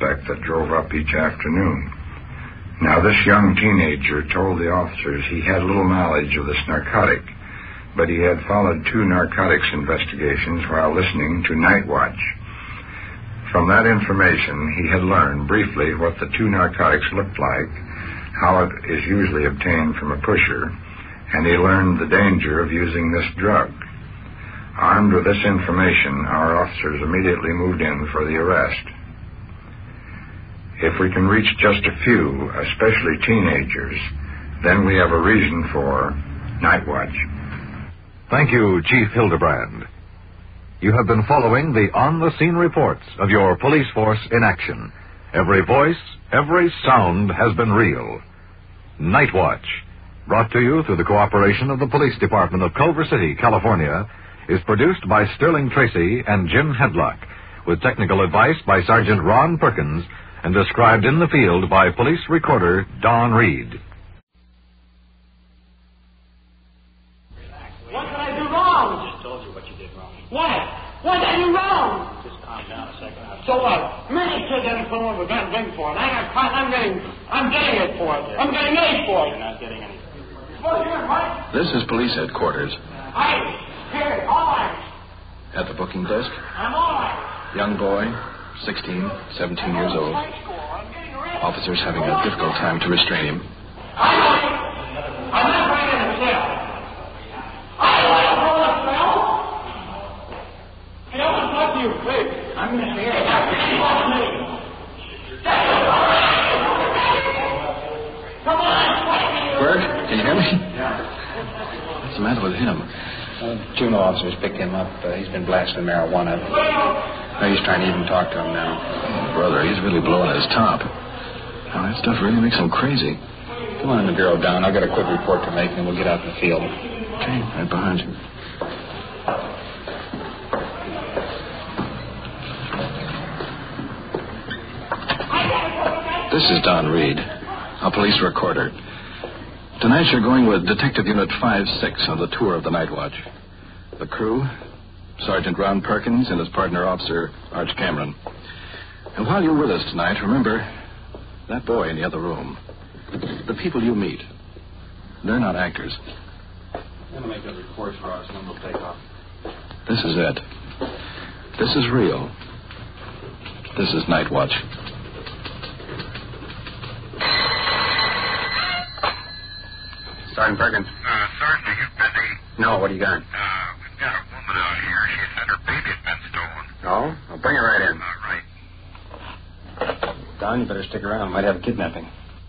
suspect that drove up each afternoon. Now, this young teenager told the officers he had little knowledge of this narcotic, but he had followed 2 narcotics investigations while listening to Night Watch. From that information, he had learned briefly what the 2 narcotics looked like, how it is usually obtained from a pusher, and he learned the danger of using this drug. Armed with this information, our officers immediately moved in for the arrest. If we can reach just a few, especially teenagers, then we have a reason for Night Watch. Thank you, Chief Hildebrand. You have been following the on-the-scene reports of your police force in action. Every voice, every sound has been real. Night Watch, brought to you through the cooperation of the Police Department of Culver City, California, is produced by Sterling Tracy and Jim Hedlock, with technical advice by Sergeant Ron Perkins, and described in the field by police recorder Don Reed. What did I do wrong? I just told you what you did wrong. What? What did I do wrong? Just calm down a second. So what? Many kids haven't come over, got a drink for it. I got caught. I'm getting it for it. I'm getting paid for it. You're not getting anything. Well, here, what? This is police headquarters. Here, all right. At the booking desk, I'm all right. young boy, 16, 17 years old. Officers having a difficult time to restrain him. I'm not going in the cell. I don't want to go to the cell. Hey, I want to talk to you, please. I'm going to hear it. Come on. Bert, can you hear me? Yeah. What's the matter with him? Juneau officers picked him up. He's been blasting marijuana. He's trying to even talk to him now. Oh, brother, he's really blowing his top. Now, that stuff really makes him crazy. Come on in the bureau, Don. I've got a quick report to make, and then we'll get out in the field. Okay, right behind you. This is Don Reed, a police recorder. Tonight you're going with Detective Unit 5-6 on the tour of the Night Watch. The crew, Sergeant Ron Perkins and his partner officer, Arch Cameron. And while you're with us tonight, remember, that boy in the other room, the people you meet, they're not actors. I'm going to make a report for us, and then we'll take off. This is it. This is real. This is Night Watch. Sergeant Perkins. Sergeant, are you busy? No, what do you got? We've got a woman out here. She said her baby's been stolen. No? I'll bring her right in. Right. Don, you better stick around. Might have a kidnapping.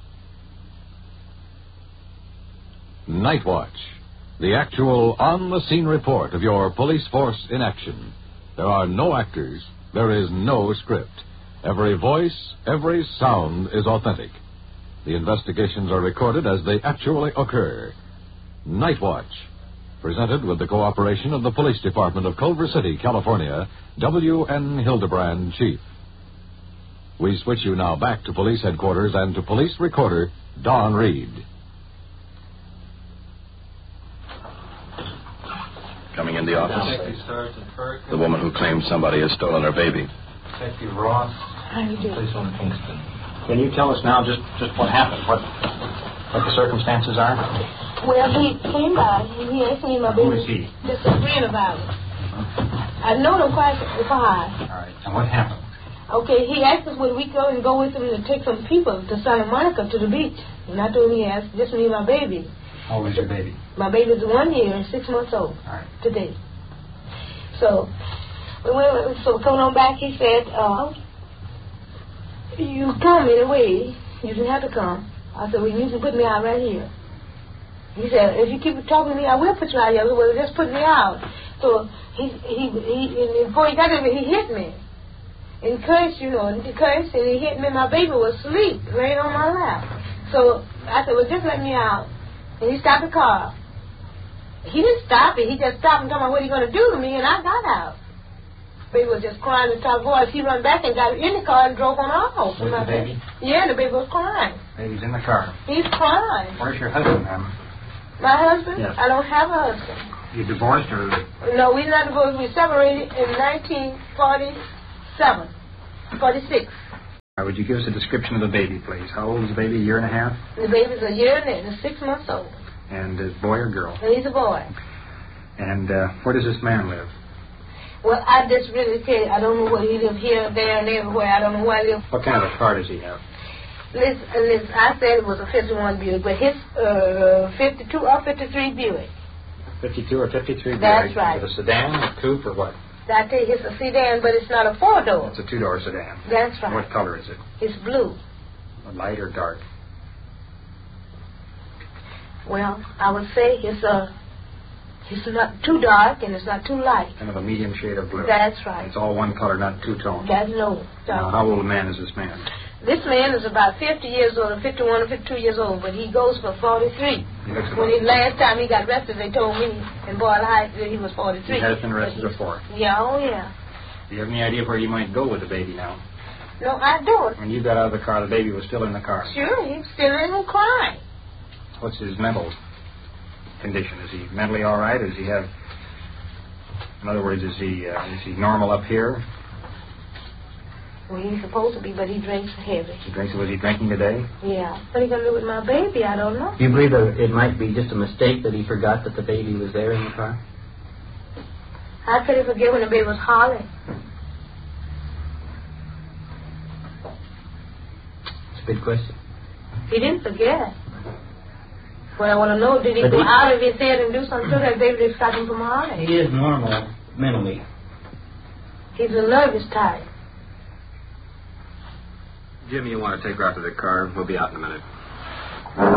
Night Watch, the actual on-the-scene report of your police force in action. There are no actors. There is no script. Every voice, every sound is authentic. The investigations are recorded as they actually occur. Night Watch, presented with the cooperation of the Police Department of Culver City, California, W.N. Hildebrand, Chief. We switch you now back to police headquarters and to police recorder Don Reed. Coming in the office, Detective Sergeant Perkins. the woman who claims somebody has stolen her baby. Detective Ross. How you doing? Police on Kingston. Can you tell us now just what happened? What the circumstances are? Well, he came by and he asked me my baby. Who is he? Just a friend of ours. I've known him quite a while. All right. And what happened? Okay, he asked us would we go with him to take some people to Santa Monica to the beach. And I told him yes, just me and my baby. How old is your baby? My baby's 1 year and 6 months old. All right. Today. So coming on back, he said, you come anyway. You didn't have to come. I said, well, you can put me out right here. He said, if you keep talking to me, I will put you out here. Well, just put me out. So he before he got there, he hit me. And cursed, and he cursed, and he hit me. My baby was asleep, laying on my lap. So I said, well, just let me out. And he stopped the car. He didn't stop it. He just stopped and told me what he going to do to me, and I got out. Baby was just crying at the top voice. He ran back and got in the car and drove on off. With the baby? Yeah, the baby was crying. Baby's in the car. He's crying. Where's your husband, ma'am? My husband? Yes. I don't have a husband. You divorced or? No, we're not divorced. We separated in 1947, 46. Would you give us a description of the baby, please? How old is the baby? A year and a half? The baby's a year and 6 months old. And is boy or girl? He's a boy. And where does this man live? Well, I just really say I don't know where he lives, here, there, and everywhere. I don't know where he lives. What kind of a car does he have? Listen, I said it was a 51 Buick, but his 52 or 53 Buick. 52 or 53 Buick? That's right. Is it a sedan, a coupe, or what? I tell you, it's a sedan, but it's not a 4-door. It's a 2-door sedan. That's right. What color is it? It's blue. Light or dark? Well, I would say it's not too dark and it's not too light. Kind of a medium shade of blue. That's right. It's all one color, not two-tone. That's no. Now, how old a man is this man? This man is about 50 years old, or 51 or 52 years old, but he goes for 43. Last time he got arrested, they told me in Boyle Heights that he was 43. He has been arrested before? Yeah, oh yeah. Do you have any idea where you might go with the baby now? No, I don't. When you got out of the car, the baby was still in the car? Sure, he's still in and crying. What's his mental condition? Is he mentally all right? Does he have... In other words, is he normal up here? Well, he's supposed to be, but he drinks heavy. Was he drinking today? Yeah. What are you going to do with my baby? I don't know. Do you believe that it might be just a mistake that he forgot that the baby was there in the car? How could he forget when the baby was hollering? It's a big question. He didn't forget. What I want to know, did he go out of his head and do something to that baby to stop him from hollering? He is normal mentally. He's a nervous type. Jimmy, you want to take her out to the car? We'll be out in a minute.